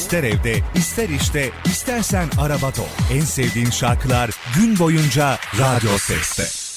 İster evde, ister işte, istersen arabada ol. En sevdiğin şarkılar gün boyunca Radyo Ses'te.